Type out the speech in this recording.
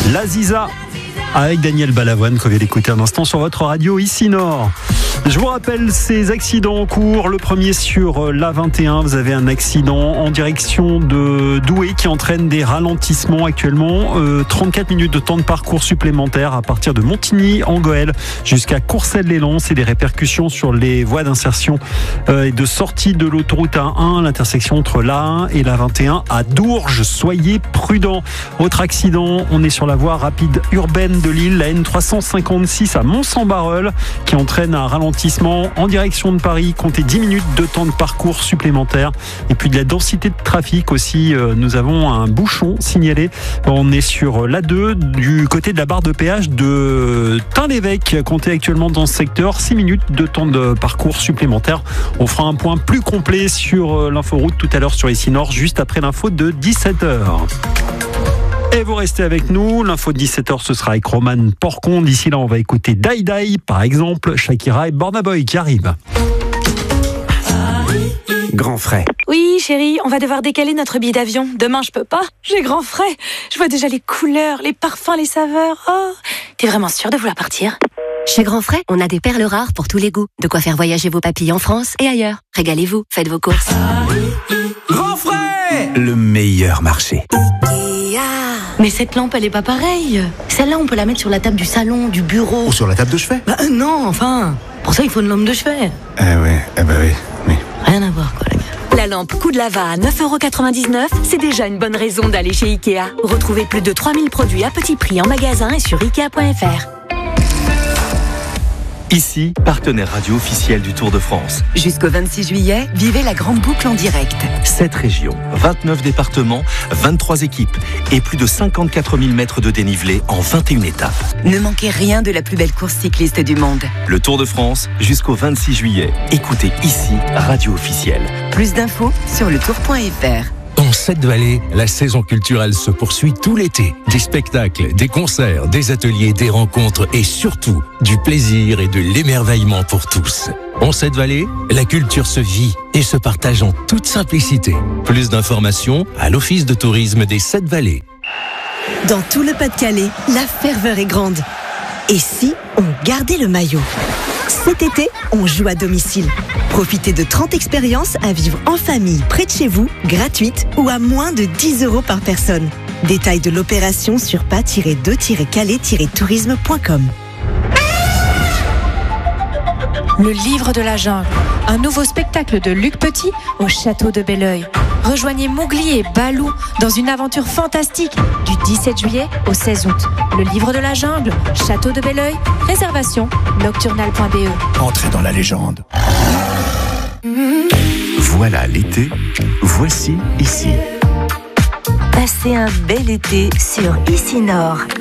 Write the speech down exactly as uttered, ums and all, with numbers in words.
La Ziza avec Daniel Balavoine qu'on vient d'écouter un instant sur votre radio ici Nord. Je vous rappelle ces accidents en cours. Le premier sur l'A vingt et un, vous avez un accident en direction de Douai qui entraîne des ralentissements actuellement. Euh, trente-quatre minutes de temps de parcours supplémentaire à partir de Montigny en Goël jusqu'à Courcelles-les-Lances et des répercussions sur les voies d'insertion euh, et de sortie de l'autoroute A un, l'intersection entre l'A un et l'A vingt et un à Dourges. Soyez prudents. Autre accident, on est sur la voie rapide urbaine de Lille, la N trois cent cinquante-six à Mont-Saint-Barreul qui entraîne un ralentissement en direction de Paris. Comptez dix minutes de temps de parcours supplémentaire et puis de la densité de trafic aussi. Nous avons un bouchon signalé. On est sur l'A deux du côté de la barre de péage de Tain-l'Évêque. Comptez actuellement dans ce secteur six minutes de temps de parcours supplémentaire. On fera un point plus complet sur l'inforoute tout à l'heure sur ici Nord juste après l'info de dix-sept heures. Et vous restez avec nous. L'info de dix-sept heures, ce sera avec Roman Porcon. D'ici là, on va écouter Die Die, par exemple, Shakira et Burna Boy qui arrivent. Grand frais. Oui, chérie, on va devoir décaler notre billet d'avion. Demain, je peux pas. J'ai grand frais. Je vois déjà les couleurs, les parfums, les saveurs. Oh, t'es vraiment sûre de vouloir partir ? Chez Grand Frais, on a des perles rares pour tous les goûts. De quoi faire voyager vos papilles en France et ailleurs. Régalez-vous, faites vos courses. Grand frais, le meilleur marché. Mais cette lampe, elle est pas pareille. Celle-là, on peut la mettre sur la table du salon, du bureau. Ou sur la table de chevet. Bah euh, non, enfin. Pour ça, il faut une lampe de chevet. Eh ouais, eh bah oui, oui. Rien à voir, quoi, la gars. La lampe Coup de Lava à neuf euros quatre-vingt-dix-neuf, c'est déjà une bonne raison d'aller chez Ikea. Retrouvez plus de trois mille produits à petit prix en magasin et sur ikea point f r. Ici, partenaire radio officiel du Tour de France. Jusqu'au vingt-six juillet, vivez la grande boucle en direct. sept régions, vingt-neuf départements, vingt-trois équipes et plus de cinquante-quatre mille mètres de dénivelé en vingt et une étapes. Ne manquez rien de la plus belle course cycliste du monde. Le Tour de France, jusqu'au vingt-six juillet. Écoutez ici, radio officielle. Plus d'infos sur le tour point f r. Dans cette vallée, la saison culturelle se poursuit tout l'été. Des spectacles, des concerts, des ateliers, des rencontres et surtout du plaisir et de l'émerveillement pour tous. En cette vallée, la culture se vit et se partage en toute simplicité. Plus d'informations à l'Office de tourisme des Sept Vallées. Dans tout le Pas-de-Calais, la ferveur est grande. Et si on gardait le maillot ? Cet été, on joue à domicile. Profitez de trente expériences à vivre en famille près de chez vous, gratuites ou à moins de dix euros par personne. Détails de l'opération sur pas tiret deux tiret calais tiret tourisme point com. Le livre de la jungle, un nouveau spectacle de Luc Petit au château de Belleuil. Rejoignez Mowgli et Balou dans une aventure fantastique du dix-sept juillet au seize août. Le livre de la jungle, château de Belleuil, réservation nocturnal point b e. Entrez dans la légende. Voilà l'été, voici ici. Passez un bel été sur Ici Nord.